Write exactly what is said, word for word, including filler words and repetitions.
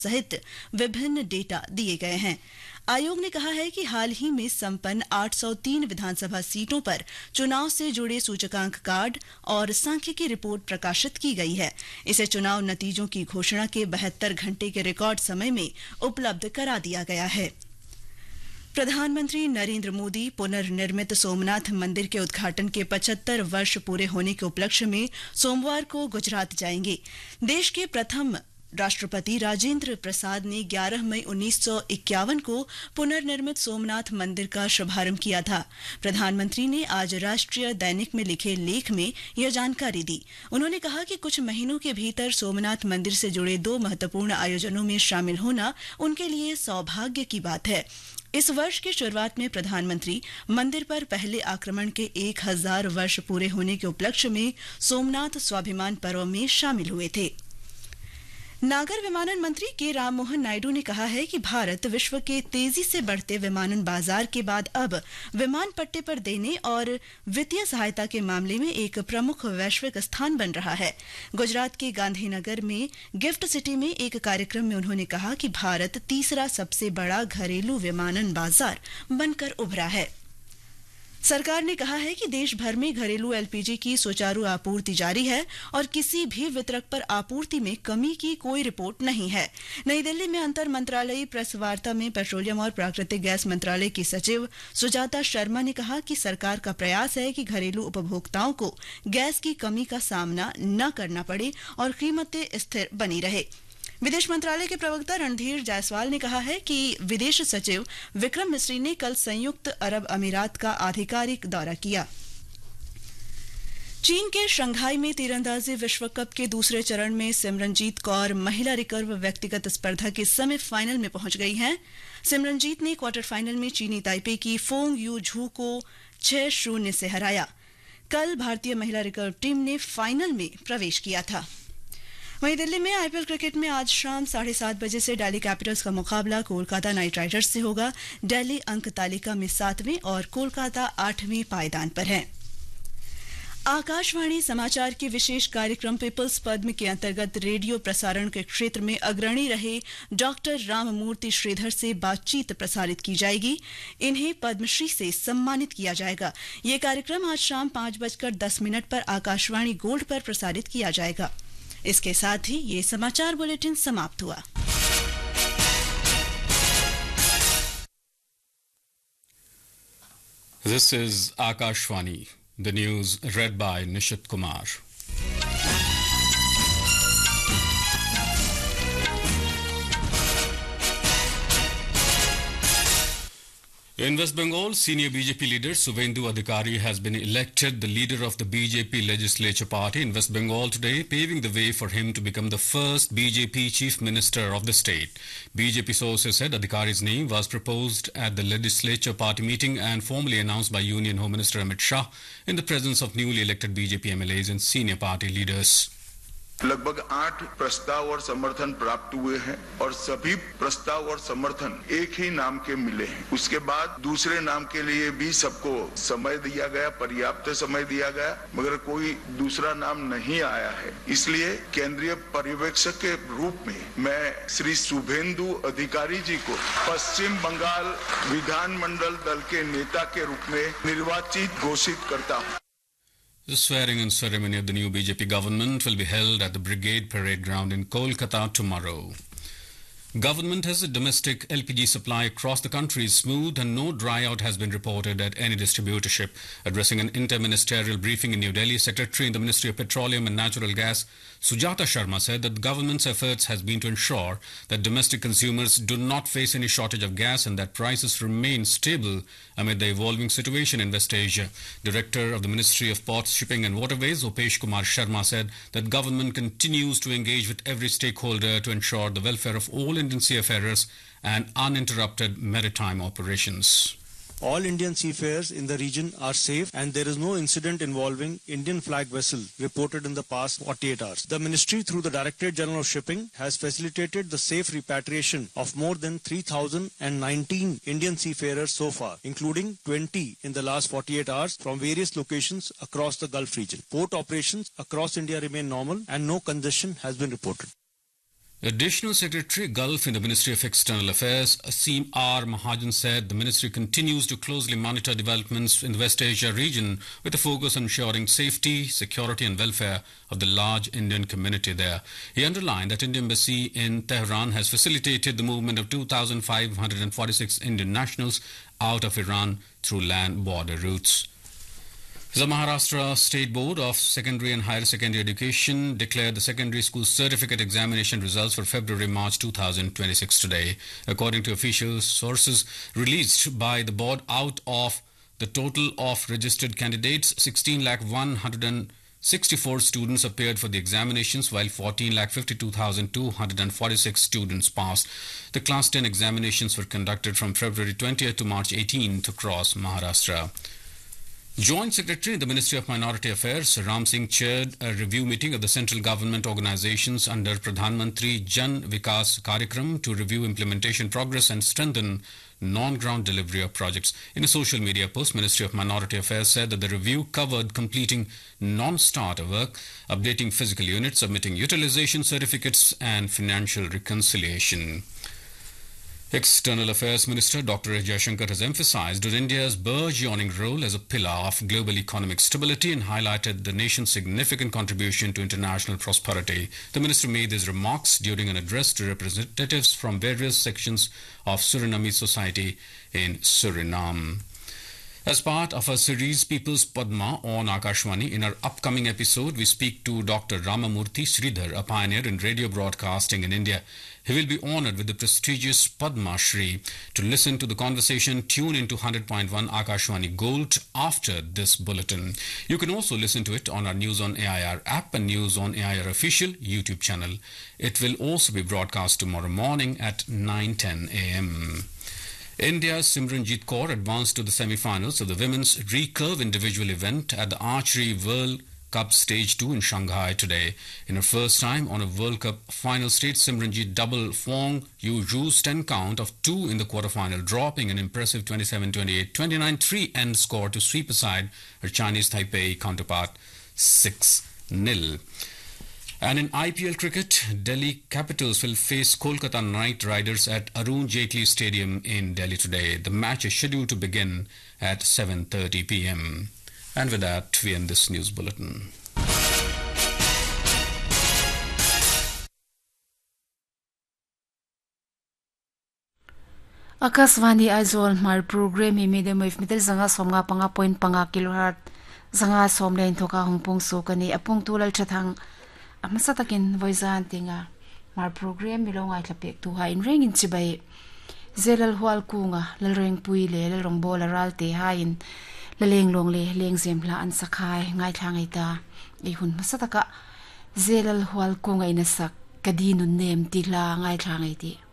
सहित विभिन्न डेटा दिए गए हैं। आयोग ने कहा है कि हाल ही में संपन्न आठ सौ तीन विधानसभा सीटों पर चुनाव से जुड़े सूचकांक कार्ड और सांख्यिकी रिपोर्ट प्रकाशित की गई है। इसे चुनाव नतीजों की घोषणा के बहत्तर घंटे के रिकॉर्ड समय में उपलब्ध करा दिया गया है। प्रधानमंत्री नरेंद्र मोदी पुनर्निर्मित सोमनाथ मंदिर के उद्घाटन के पचहत्तर वर्ष पूरे होने के उपलक्ष्य में सोमवार को गुजरात जाएंगे। देश के प्रथम राष्ट्रपति राजेंद्र प्रसाद ने ग्यारह मई उन्नीस सौ इक्यावन को पुनर्निर्मित सोमनाथ मंदिर का शुभारंभ किया था। प्रधानमंत्री ने आज राष्ट्रीय दैनिक में लिखे लेख में यह जानकारी दी। उन्होंने कहा कि कुछ महीनों के भीतर सोमनाथ मंदिर से जुड़े दो महत्वपूर्ण आयोजनों में शामिल होना उनके लिए सौभाग्य की बात है। इस वर्ष की शुरुआत में प्रधानमंत्री मंदिर पर पहले आक्रमण के एक हजार वर्ष पूरे होने के उपलक्ष्य में सोमनाथ स्वाभिमान पर्व में शामिल हुए थे। नागर विमानन मंत्री के राममोहन नायडू ने कहा है कि भारत विश्व के तेजी से बढ़ते विमानन बाजार के बाद अब विमान पट्टे पर देने और वित्तीय सहायता के मामले में एक प्रमुख वैश्विक स्थान बन रहा है। गुजरात के गांधीनगर में गिफ्ट सिटी में एक कार्यक्रम में उन्होंने कहा कि भारत तीसरा सबसे बड़ा घरेलू विमानन बाजार बनकर उभरा है। सरकार ने कहा है कि देश भर में घरेलू एलपीजी की सुचारू आपूर्ति जारी है और किसी भी वितरक पर आपूर्ति में कमी की कोई रिपोर्ट नहीं है। नई दिल्ली में अंतर मंत्रालयी प्रेस वार्ता में पेट्रोलियम और प्राकृतिक गैस मंत्रालय की सचिव सुजाता शर्मा ने कहा कि सरकार का प्रयास है कि घरेलू उपभोक्ताओं को गैस की कमी का सामना न करना पड़े और कीमतें स्थिर बनी रहे। विदेश मंत्रालय के प्रवक्ता रणधीर जायसवाल ने कहा है कि विदेश सचिव विक्रम मिस्री ने कल संयुक्त अरब अमीरात का आधिकारिक दौरा किया। चीन के शंघाई में तीरंदाजी विश्व कप के दूसरे चरण में सिमरनजीत कौर महिला रिकर्व व्यक्तिगत स्पर्धा के सेमीफाइनल में पहुंच गई हैं। सिमरनजीत ने क्वार्टर फाइनल में चीनी ताइपे की फोंग यू झू को छह शून्य से हराया। कल भारतीय महिला रिकर्व टीम ने फाइनल में प्रवेश किया था। वहीं दिल्ली में आईपीएल क्रिकेट में आज शाम साढ़े सात बजे से दिल्ली कैपिटल्स का मुकाबला कोलकाता नाइट राइडर्स से होगा। दिल्ली अंक तालिका में सातवें और कोलकाता आठवें पायदान पर है। आकाशवाणी समाचार के विशेष कार्यक्रम पीपल्स पद्म के अंतर्गत रेडियो प्रसारण के क्षेत्र में अग्रणी रहे डॉक्टर राममूर्ति श्रीधर से बातचीत प्रसारित की जाएगी। इन्हें पद्मश्री से सम्मानित किया जाएगा। ये कार्यक्रम आज शाम पांच बजकर दस मिनट पर आकाशवाणी गोल्ड पर प्रसारित किया जाएगा। इसके साथ ही ये समाचार बुलेटिन समाप्त हुआ। This is Akashvani. The news read by Nishit Kumar. In West Bengal, senior B J P leader Suvendu Adhikari has been elected the leader of the B J P legislature party in West Bengal today, paving the way for him to become the first B J P chief minister of the state. B J P sources said Adhikari's name was proposed at the legislature party meeting and formally announced by Union Home Minister Amit Shah in the presence of newly elected B J P M L As and senior party leaders. लगभग आठ प्रस्ताव और समर्थन प्राप्त हुए हैं और सभी प्रस्ताव और समर्थन एक ही नाम के मिले हैं। उसके बाद दूसरे नाम के लिए भी सबको समय दिया गया, पर्याप्त समय दिया गया, मगर कोई दूसरा नाम नहीं आया है। इसलिए केंद्रीय पर्यवेक्षक के रूप में मैं श्री शुभेंदु अधिकारी जी को पश्चिम बंगाल विधानमंडल दल के नेता के रूप में निर्वाचित घोषित करता हूँ। The swearing-in ceremony of the new B J P government will be held at the Brigade Parade Ground in Kolkata tomorrow. Government has a domestic L P G supply across the country is smooth and no dry-out has been reported at any distributorship. Addressing an inter-ministerial briefing in New Delhi, Secretary in the Ministry of Petroleum and Natural Gas, Sujata Sharma, said that the government's efforts has been to ensure that domestic consumers do not face any shortage of gas and that prices remain stable amid the evolving situation in West Asia. Director of the Ministry of Ports, Shipping and Waterways, Upesh Kumar Sharma, said that government continues to engage with every stakeholder to ensure the welfare of all Indian seafarers and uninterrupted maritime operations. All Indian seafarers in the region are safe and there is no incident involving Indian flag vessel reported in the past forty-eight hours. The ministry, through the Directorate General of Shipping, has facilitated the safe repatriation of more than three thousand nineteen Indian seafarers so far, including twenty in the last forty-eight hours from various locations across the Gulf region. Port operations across India remain normal and no congestion has been reported. Additional Secretary Gulf in the Ministry of External Affairs, Asim R. Mahajan, said the ministry continues to closely monitor developments in the West Asia region with a focus on ensuring safety, security and welfare of the large Indian community there. He underlined that Indian Embassy in Tehran has facilitated the movement of two thousand five hundred forty-six Indian nationals out of Iran through land border routes. The Maharashtra State Board of Secondary and Higher Secondary Education declared the secondary school certificate examination results for February-March two thousand twenty-six today. According to official sources released by the board, out of the total of registered candidates, sixteen lakh one hundred sixty-four students appeared for the examinations, while fourteen lakh fifty-two thousand two hundred forty-six students passed. The Class ten examinations were conducted from February twentieth to March eighteenth across Maharashtra. Joint Secretary in the Ministry of Minority Affairs, Ram Singh, chaired a review meeting of the central government organizations under Pradhan Mantri Jan Vikas Karyakram to review implementation progress and strengthen non-ground delivery of projects. In a social media post, Ministry of Minority Affairs said that the review covered completing non-starter work, updating physical units, submitting utilization certificates and financial reconciliation. External Affairs Minister Doctor S. Jaishankar has emphasized on India's burgeoning role as a pillar of global economic stability and highlighted the nation's significant contribution to international prosperity. The minister made these remarks during an address to representatives from various sections of Surinamese society in Suriname. As part of our series People's Padma on Akashvani, in our upcoming episode, we speak to Doctor Ramamurthy Sridhar, a pioneer in radio broadcasting in India. He will be honored with the prestigious Padma Shri. To listen to the conversation, tune into one hundred point one Akashvani Gold after this bulletin. You can also listen to it on our News on A I R app and News on A I R official YouTube channel. It will also be broadcast tomorrow morning at nine ten a m India's Simranjit Kaur advanced to the semi-finals of the women's recurve individual event at the Archery World Cup Stage two in Shanghai today. In her first time on a World Cup final stage, Simranjit double Fong Yu-Zhu's ten count of two in the quarterfinal, dropping an impressive twenty-seven twenty-eight, twenty-nine three end score to sweep aside her Chinese Taipei counterpart six nil. And in I P L cricket, Delhi Capitals will face Kolkata Knight Riders at Arun Jaitley Stadium in Delhi today. The match is scheduled to begin at seven thirty p m And with that, we end this news bulletin. Akasvani Aizol Mar program imide mo ifmitel zanga somga panga point panga kilohertz zanga somle inthoka hongpong so kani apong tulal chathang amasatakin voizan tinga mar program milonga tlapek tu ha in ring in chibai zelal hwal kunga lalreng puile lalrong bola ralte hain laleng longle leng zempla an sakhai ngai thangai ta ei hun masataka zelal hwal kunga inasak kadinun nem tila ngai thangai ti